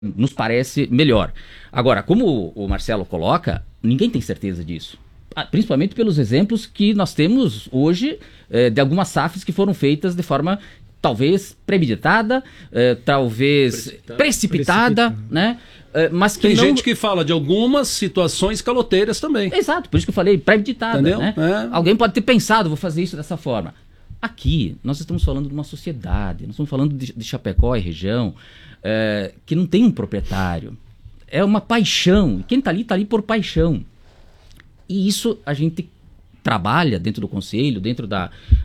nos parece melhor. Agora, como o Marcelo coloca, ninguém tem certeza disso. Principalmente pelos exemplos que nós temos hoje de algumas SAFs que foram feitas de forma talvez premeditada, talvez precipitada, né? Mas que tem não... gente que fala de algumas situações caloteiras também. Exato, por isso que eu falei premeditada. Entendeu? Né? Alguém pode ter pensado, vou fazer isso dessa forma. Aqui, nós estamos falando de uma sociedade, nós estamos falando de Chapecó e região, que não tem um proprietário. É uma paixão. Quem está ali por paixão. E isso a gente trabalha dentro do conselho, dentro da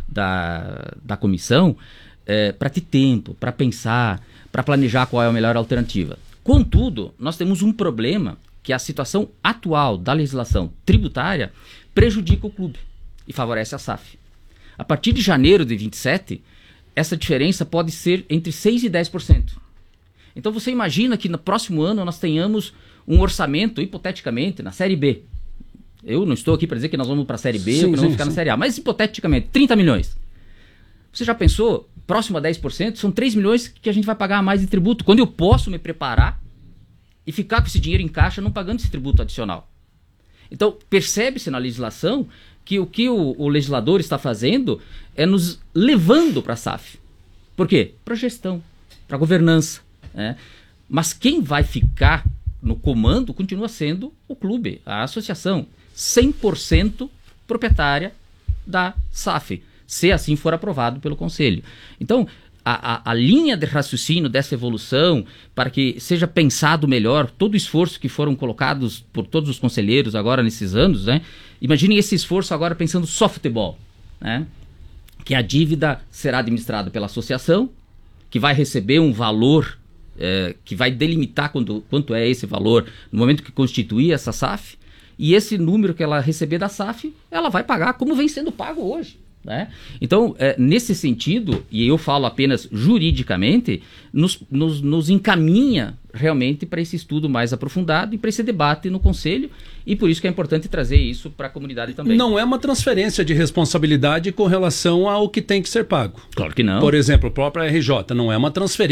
comissão, para ter tempo, para pensar, para planejar qual é a melhor alternativa. Contudo, nós temos um problema que a situação atual da legislação tributária prejudica o clube e favorece a SAF. A partir de janeiro de 27, essa diferença pode ser entre 6% e 10%. Então você imagina que no próximo ano nós tenhamos um orçamento, hipoteticamente, na Série B. Eu não estou aqui para dizer que nós vamos para a Série B ou que nós vamos ficar na Série A, mas hipoteticamente, 30 milhões. Você já pensou, próximo a 10%, são 3 milhões que a gente vai pagar a mais de tributo, quando eu posso me preparar e ficar com esse dinheiro em caixa não pagando esse tributo adicional. Então, percebe-se na legislação que o que o legislador está fazendo é nos levando para a SAF. Por quê? Para gestão, para governança. Né? Mas quem vai ficar no comando continua sendo o clube, a associação, 100% proprietária da SAF, se assim for aprovado pelo Conselho. Então, a linha de raciocínio dessa evolução, para que seja pensado melhor todo o esforço que foram colocados por todos os conselheiros agora nesses anos, né? Imaginem esse esforço agora pensando só futebol, né? Que a dívida será administrada pela associação, que vai receber um valor, que vai delimitar quanto é esse valor no momento que constituir essa SAF, e esse número que ela receber da SAF, ela vai pagar como vem sendo pago hoje. Né? Então, nesse sentido, e eu falo apenas juridicamente, nos encaminha realmente para esse estudo mais aprofundado e para esse debate no Conselho, e por isso que é importante trazer isso para a comunidade também. Não é uma transferência de responsabilidade com relação ao que tem que ser pago. Claro que não. Por exemplo, o próprio RJ não é uma transferência